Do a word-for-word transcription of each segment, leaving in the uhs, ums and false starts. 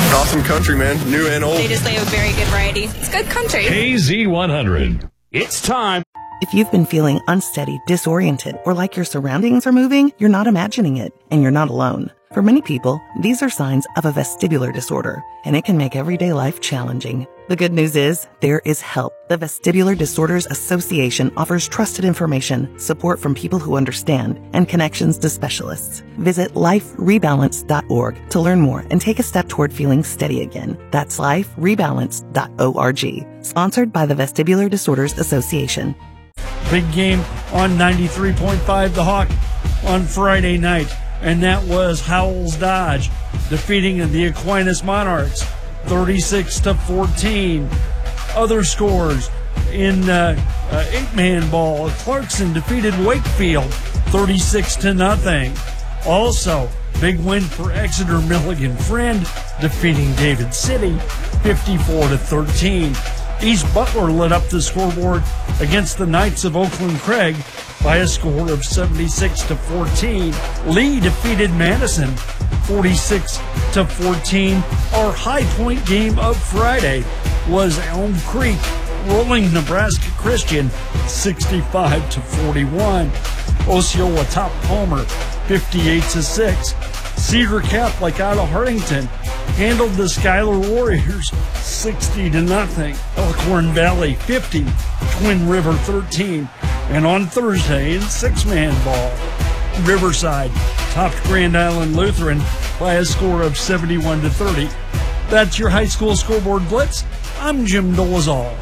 Awesome country, man. New and old. They just play a very good variety. It's good country. K Z one hundred. It's time. If you've been feeling unsteady, disoriented, or like your surroundings are moving, you're not imagining it, and you're not alone. For many people, these are signs of a vestibular disorder, and it can make everyday life challenging. The good news is, there is help. The Vestibular Disorders Association offers trusted information, support from people who understand, and connections to specialists. Visit life rebalance dot org to learn more and take a step toward feeling steady again. That's life rebalance dot org. Sponsored by the Vestibular Disorders Association. Big game on ninety-three point five The Hawk on Friday night, and that was Howells Dodge defeating the Aquinas Monarchs thirty-six to fourteen. Other scores in uh, uh, eight-man ball, Clarkson defeated Wakefield thirty-six to nothing. Also, big win for Exeter Milligan Friend defeating David City fifty-four to thirteen. East Butler lit up the scoreboard against the Knights of Oakland Craig by a score of seventy-six to fourteen. Lee defeated Madison forty-six to fourteen. Our high point game of Friday was Elm Creek rolling Nebraska Christian sixty-five to forty-one. Osceola topped Palmer fifty-eight to six. Cedar Catholic out of Hartington handled the Schuyler Warriors sixty to nothing. Elkhorn Valley fifty, Twin River thirteen. And on Thursday in six-man ball, Riverside topped Grand Island Lutheran by a score of seventy-one to thirty. That's your high school scoreboard blitz. I'm Jim Dolezal.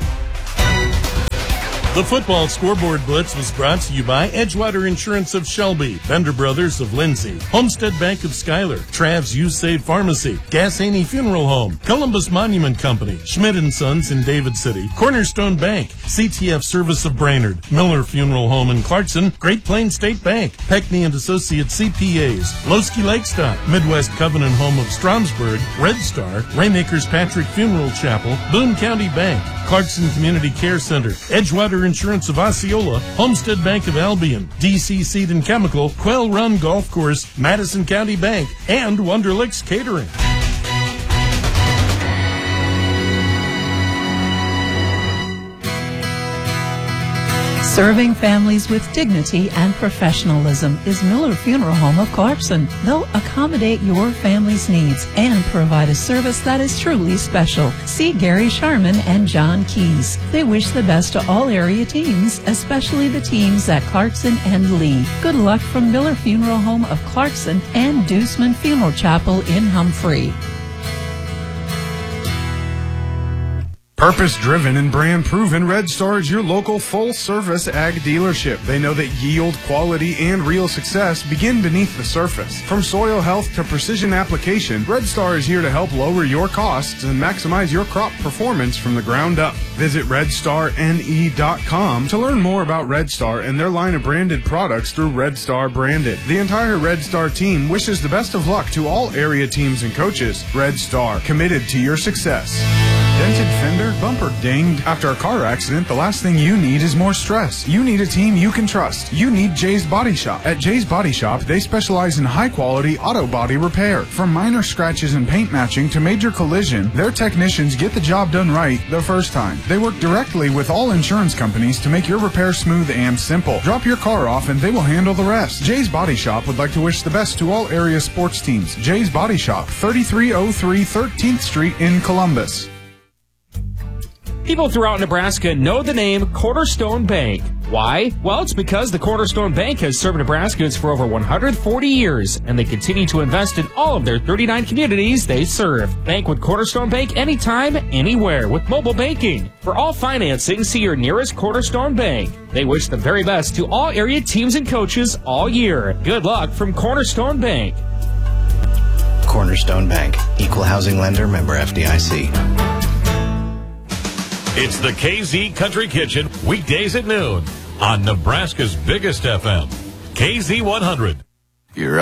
The Football Scoreboard Blitz was brought to you by Edgewater Insurance of Shelby, Bender Brothers of Lindsay, Homestead Bank of Schuyler, Trav's You Save Pharmacy, Gassaney Funeral Home, Columbus Monument Company, Schmidt and Sons in David City, Cornerstone Bank, C T F Service of Brainerd, Miller Funeral Home in Clarkson, Great Plains State Bank, Peckney and Associates C P As, Losky Lakestock, Midwest Covenant Home of Stromsburg, Red Star, Raymakers Patrick Funeral Chapel, Boone County Bank, Clarkson Community Care Center, Edgewater Insurance of Osceola, Homestead Bank of Albion, D C Seed and Chemical, Quail Run Golf Course, Madison County Bank, and Wonderlicks Catering. Serving families with dignity and professionalism is Miller Funeral Home of Clarkson. They'll accommodate your family's needs and provide a service that is truly special. See Gary Sharman and John Keys. They wish the best to all area teams, especially the teams at Clarkson and Lee. Good luck from Miller Funeral Home of Clarkson and Deuceman Funeral Chapel in Humphrey. Purpose-driven and brand-proven, Red Star is your local full-service ag dealership. They know that yield, quality, and real success begin beneath the surface. From soil health to precision application, Red Star is here to help lower your costs and maximize your crop performance from the ground up. Visit red star N E dot com to learn more about Red Star and their line of branded products through Red Star Branded. The entire Red Star team wishes the best of luck to all area teams and coaches. Red Star, committed to your success. Dented fender, bumper dinged. After a car accident, the last thing you need is more stress. You need a team you can trust. You need Jay's Body Shop. At Jay's Body Shop, they specialize in high-quality auto body repair. From minor scratches and paint matching to major collision, their technicians get the job done right the first time. They work directly with all insurance companies to make your repair smooth and simple. Drop your car off and they will handle the rest. Jay's Body Shop would like to wish the best to all area sports teams. Jay's Body Shop, thirty-three oh three thirteenth Street in Columbus. People throughout Nebraska know the name Cornerstone Bank. Why? Well, it's because the Cornerstone Bank has served Nebraskans for over one hundred forty years, and they continue to invest in all of their thirty-nine communities they serve. Bank with Cornerstone Bank anytime, anywhere with mobile banking. For all financing, see your nearest Cornerstone Bank. They wish the very best to all area teams and coaches all year. Good luck from Cornerstone Bank. Cornerstone Bank, equal housing lender, member F D I C. It's the K Z Country Kitchen, weekdays at noon on Nebraska's biggest F M, K Z one hundred. You're